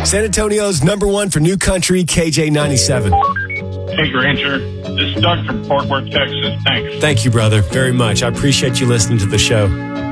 San Antonio's number one for new country, KJ97. Hey, Granger. This is Doug from Fort Worth, Texas. Thanks. Thank you, brother, very much. I appreciate you listening to the show.